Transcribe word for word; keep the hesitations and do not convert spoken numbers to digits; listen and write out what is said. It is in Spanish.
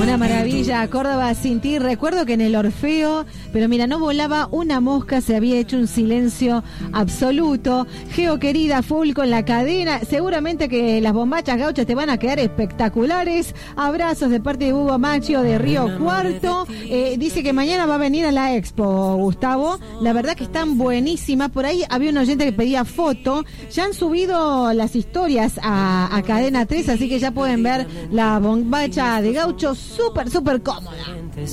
Una maravilla, Córdoba sin ti. Recuerdo que en el Orfeo, pero mira, no volaba una mosca, se había hecho un silencio absoluto. Geo querida, full con la cadena. Seguramente que las bombachas gauchas te van a quedar espectaculares. Abrazos de parte de Hugo Machio de Río Cuarto. Eh, dice que mañana va a venir a la expo, Gustavo. La verdad que están buenísimas. Por ahí había un oyente que pedía foto. Ya han subido las historias a, a Cadena tres, así que ya pueden ver la bombacha de gaucho súper, súper cómoda.